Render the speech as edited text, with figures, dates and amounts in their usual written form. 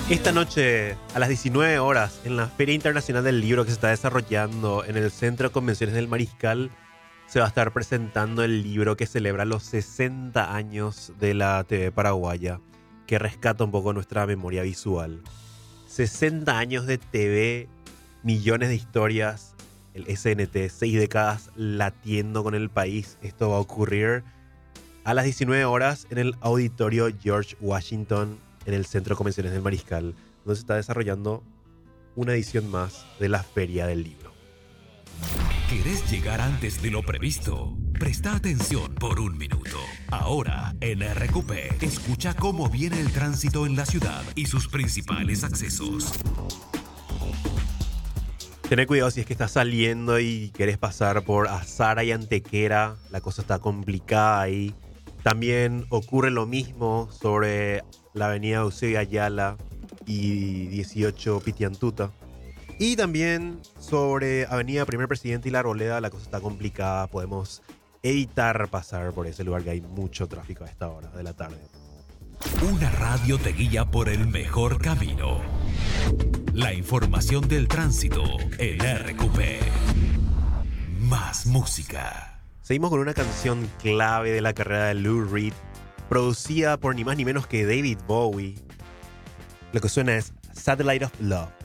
Esta noche, a las 19 horas, en la Feria Internacional del Libro que se está desarrollando en el Centro de Convenciones del Mariscal, se va a estar presentando el libro que celebra los 60 años de la TV paraguaya, que rescata un poco nuestra memoria visual. 60 años de TV, millones de historias, el SNT, 6 décadas latiendo con el país. Esto va a ocurrir a las 19 horas en el Auditorio George Washington, en el Centro de Convenciones del Mariscal, donde se está desarrollando una edición más de la Feria del Libro. ¿Querés llegar antes de lo previsto? Presta atención por un minuto. Ahora, en RQP, escucha cómo viene el tránsito en la ciudad y sus principales accesos. Tené cuidado si es que estás saliendo y querés pasar por Azara y Antequera. La cosa está complicada ahí. También ocurre lo mismo sobre la avenida Eusebio Ayala y 18 Pitiantuta. Y también sobre avenida Primer Presidente y La Arboleda la cosa está complicada. Podemos evitar pasar por ese lugar que hay mucho tráfico a esta hora de la tarde. Una radio te guía por el mejor camino. La información del tránsito en RQP. Más música. Seguimos con una canción clave de la carrera de Lou Reed, producida por ni más ni menos que David Bowie. Lo que suena es Satellite of Love.